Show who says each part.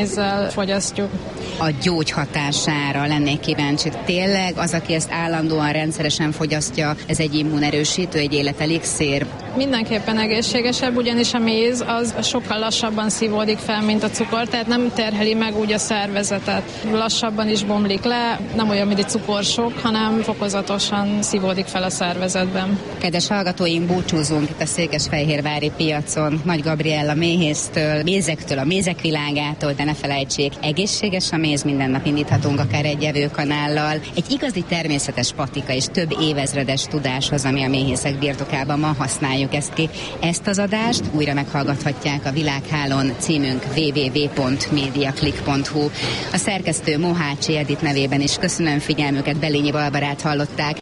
Speaker 1: mézzel fogyasztjuk.
Speaker 2: A gyógyhatására lennék kíváncsi. Tényleg az, aki ezt állandóan, rendszeresen fogyasztja, ez egy immunerősítő, egy életelixír?
Speaker 1: Mindenképpen egészségesebb, ugyanis a méz az sokkal lassabban szívódik fel, mint a cukor, tehát nem terheli meg úgy a szervezetet. Lassabban is bomlik le, nem olyan, mint egy cukorsok, hanem fokozatosan szívódik fel a szervezetben.
Speaker 2: Kedves hallgatóink, búcsúzunk itt a székesfehérvári piacon Nagy Gabriella méhésztől, mézektől, a mézek világától, de ne felejtsék, egészséges a méz, minden nap indíthatunk akár egy evőkanállal. Egy igazi természetes patika és több évezredes tudáshoz, ami a méhészek birtokában ma használjuk ezt ki. Ezt az adást újra meghallgathatják a Világhálón, címünk www.mediaclick.hu. A szerkesztő Mohácsi Edit nevében is köszönöm figyelmüket, Belényi Barbarát hallották.